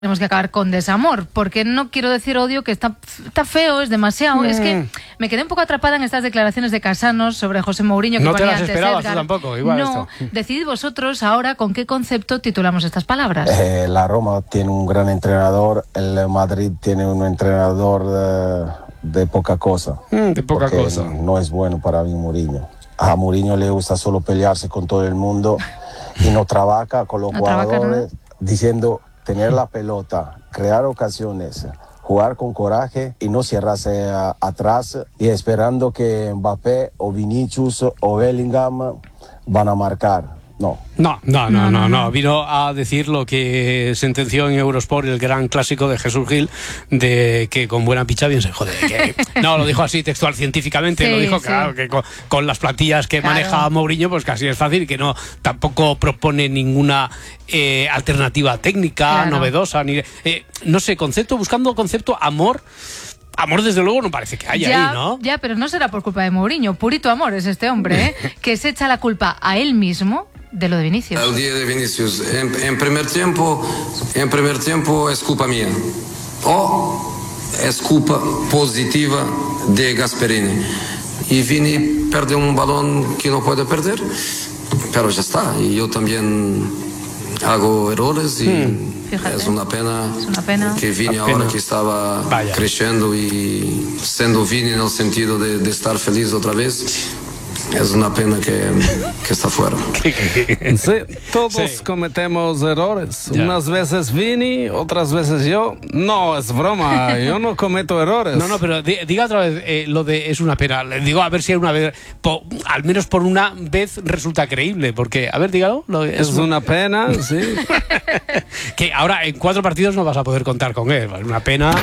Tenemos que acabar con desamor, porque no quiero decir odio, que está feo, es demasiado. Es que me quedé un poco atrapada en estas declaraciones de Casanos sobre José Mourinho. Que no te las antes esperabas Edgar. Tú tampoco, igual no, esto. Decidid vosotros ahora con qué concepto titulamos estas palabras. La Roma tiene un gran entrenador, el Madrid tiene un entrenador de poca cosa. De poca cosa. No es bueno para mí Mourinho. A Mourinho le gusta solo pelearse con todo el mundo y no trabaja con los jugadores, diciendo tener la pelota, crear ocasiones, jugar con coraje y no cerrarse atrás y esperando que Mbappé o Vinicius o Bellingham van a marcar. No. Vino a decir lo que sentenció en Eurosport el gran clásico de Jesús Gil, de que con buena picha bien se jode. No, lo dijo así textual, científicamente, sí, lo dijo, sí. claro, que con las plantillas que maneja Mourinho, pues casi es fácil, que no tampoco propone ninguna alternativa técnica, novedosa, ni no sé, buscando concepto amor. Amor, desde luego, no parece que haya ahí, ¿no? Ya, pero no será por culpa de Mourinho. Purito amor es este hombre, que se echa la culpa a él mismo de lo de Vinicius. El día de Vinicius, en primer tiempo es culpa mía. O es culpa positiva de Gasperini. Y Vini pierde un balón que no puede perder, pero ya está. Y yo también hago errores y... Fíjate, es una pena que Vini ahora que estaba creciendo y siendo Vini en el sentido de estar feliz otra vez, es una pena que está fuera. Sí, todos cometemos errores. Unas veces Vini, otras veces yo. No, es broma, yo no cometo errores. No, pero diga otra vez lo de es una pena. Le digo a ver si una vez, al menos por una vez resulta creíble, porque, a ver, dígalo. Es una pena, sí. Que ahora en 4 partidos no vas a poder contar con él. Es una pena.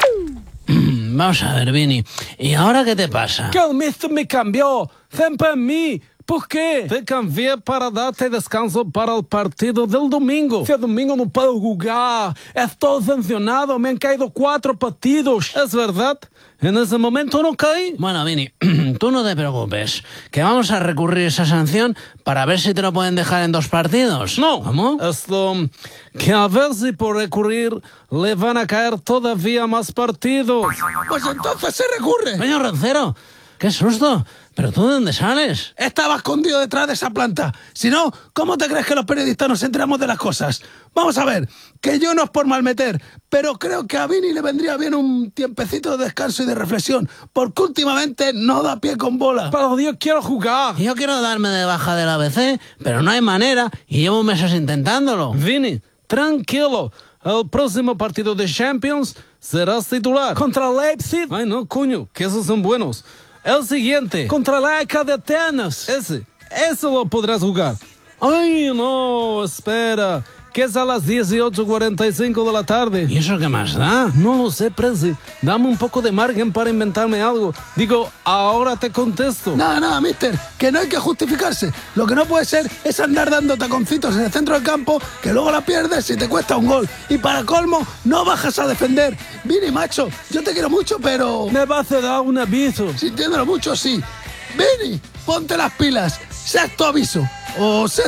Vamos a ver, Vini, ¿y ahora qué te pasa? Que el mister me cambió, siempre en mí. ¿Por qué? Te cambié para darte descanso para el partido del domingo. Si el domingo no puedo jugar, estoy sancionado, me han caído 4 partidos. ¿Es verdad? En ese momento no caí. Bueno, Vini, tú no te preocupes, que vamos a recurrir esa sanción para ver si te lo pueden dejar en 2 partidos. No. ¿Cómo? Esto, que a ver si por recurrir le van a caer todavía más partidos. Pues entonces se recurre. Coño, Roncero, qué susto. ¿Pero tú de dónde sales? Estaba escondido detrás de esa planta. Si no, ¿cómo te crees que los periodistas nos enteramos de las cosas? Vamos a ver, que yo no es por malmeter, pero creo que a Vini le vendría bien un tiempecito de descanso y de reflexión, porque últimamente no da pie con bola. Pero yo quiero jugar. Yo quiero darme de baja del ABC, pero no hay manera y llevo meses intentándolo. Vini, tranquilo. El próximo partido de Champions serás titular. ¿Contra Leipzig? Ay, no, coño, que esos son buenos. El siguiente, contra la ECA de Atenas. Ese lo podrás jugar. Ay, no, espera, que es a las 18:45 de la tarde. ¿Y eso qué más da? No lo sé, Prezi. Dame un poco de margen para inventarme algo. Digo, ahora te contesto. Nada, mister, que no hay que justificarse. Lo que no puede ser es andar dando taconcitos en el centro del campo, que luego la pierdes y te cuesta un gol. Y para colmo, no bajas a defender. Vini, macho, yo te quiero mucho, pero... Me vas a dar un aviso. Sintiéndolo mucho, sí. Vini, ponte las pilas. Sexto aviso. O